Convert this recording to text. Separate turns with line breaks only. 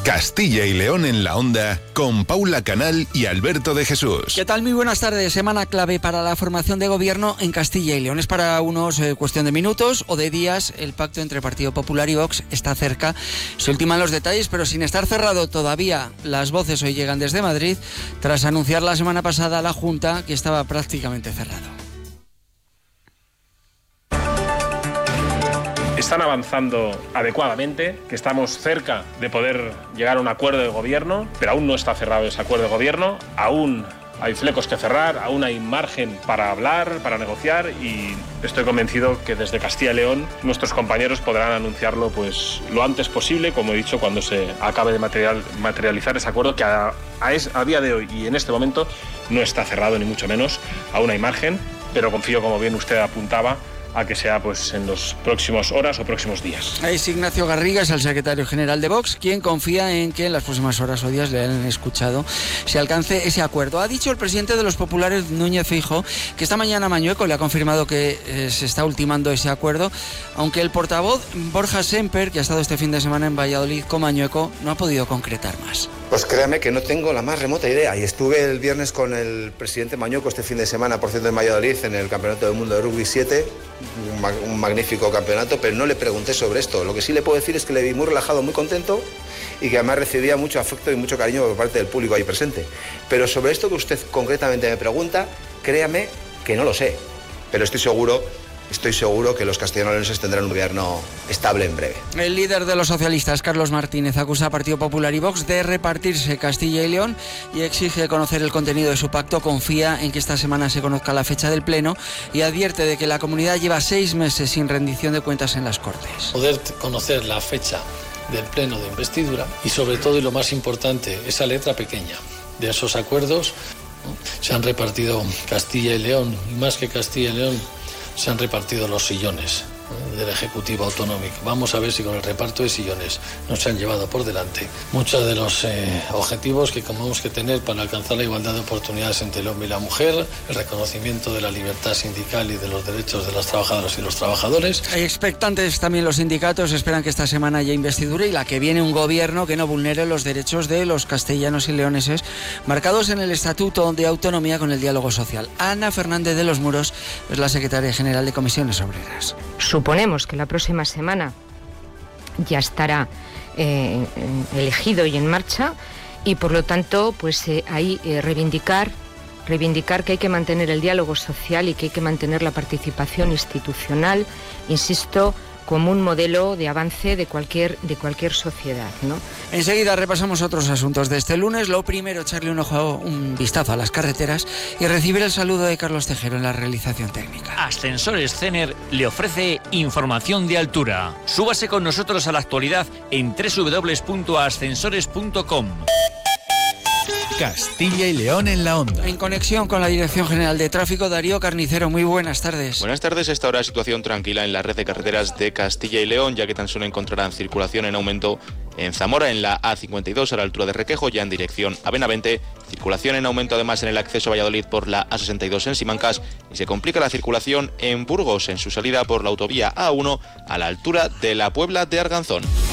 Castilla y León en la Onda, con Paula Canal y Alberto de Jesús.
¿Qué tal? Muy buenas tardes. Semana clave para la formación de gobierno en Castilla y León. Es para unos cuestión de minutos o de días. El pacto entre Partido Popular y Vox está cerca. Se ultiman los detalles, pero sin estar cerrado todavía. Las voces hoy llegan desde Madrid, tras anunciar la semana pasada a la Junta que estaba prácticamente cerrado.
Están avanzando adecuadamente, que estamos cerca de poder llegar a un acuerdo de gobierno, pero aún no está cerrado ese acuerdo de gobierno, aún hay flecos que cerrar, aún hay margen para hablar, para negociar, y estoy convencido que desde Castilla y León nuestros compañeros podrán anunciarlo pues lo antes posible, como he dicho, cuando se acabe de materializar ese acuerdo que a día de hoy y en este momento no está cerrado ni mucho menos, aún hay margen, pero confío, como bien usted apuntaba, a que sea pues en los próximos horas o próximos días.
Es Ignacio Garriga, es el secretario general de Vox, quien confía en que en las próximas horas o días, le han escuchado, se alcance ese acuerdo. Ha dicho el presidente de los populares, Núñez Feijóo, que esta mañana Mañueco le ha confirmado que se está ultimando ese acuerdo, aunque el portavoz Borja Semper, que ha estado este fin de semana en Valladolid con Mañueco, no ha podido concretar más.
Pues créame que no tengo la más remota idea, y estuve el viernes con el presidente Mañueco este fin de semana, por cierto, en Valladolid, en el Campeonato del Mundo de Rugby 7, un magnífico campeonato, pero no le pregunté sobre esto. Lo que sí le puedo decir es que le vi muy relajado, muy contento, y que además recibía mucho afecto y mucho cariño por parte del público ahí presente. Pero sobre esto que usted concretamente me pregunta, créame que no lo sé, pero estoy seguro que los castellanoleoneses tendrán un gobierno estable en breve.
El líder de los socialistas, Carlos Martínez, acusa a Partido Popular y Vox de repartirse Castilla y León y exige conocer el contenido de su pacto. Confía en que esta semana se conozca la fecha del pleno y advierte de que la comunidad lleva 6 meses sin rendición de cuentas en las Cortes.
Poder conocer la fecha del pleno de investidura y, sobre todo, y lo más importante, esa letra pequeña de esos acuerdos, ¿no? Se han repartido Castilla y León, y más que Castilla y León, se han repartido los sillones del Ejecutivo Autonómico. Vamos a ver si con el reparto de sillones nos han llevado por delante muchos de los objetivos que tenemos que tener para alcanzar la igualdad de oportunidades entre el hombre y la mujer, el reconocimiento de la libertad sindical y de los derechos de las trabajadoras y los trabajadores.
Hay expectantes también los sindicatos, esperan que esta semana haya investidura y la que viene un gobierno que no vulnere los derechos de los castellanos y leoneses marcados en el Estatuto de Autonomía con el diálogo social. Ana Fernández de los Muros es la secretaria general de Comisiones Obreras.
Suponemos que la próxima semana ya estará elegido y en marcha, y por lo tanto pues ahí reivindicar que hay que mantener el diálogo social y que hay que mantener la participación institucional, insisto, como un modelo de avance de cualquier sociedad, ¿no?
Enseguida repasamos otros asuntos de este lunes. Lo primero, echarle un vistazo a las carreteras y recibir el saludo de Carlos Tejero en la realización técnica.
Ascensores Cener le ofrece información de altura. Súbase con nosotros a la actualidad en www.ascensores.com.
Castilla y León en la Onda.
En conexión con la Dirección General de Tráfico, Darío Carnicero, muy buenas tardes.
Buenas tardes. Esta hora situación tranquila en la red de carreteras de Castilla y León, ya que tan solo encontrarán circulación en aumento en Zamora, en la A52 a la altura de Requejo, ya en dirección a Benavente. Circulación en aumento además en el acceso a Valladolid por la A62 en Simancas, y se complica la circulación en Burgos en su salida por la autovía A1 a la altura de la Puebla de Arganzón.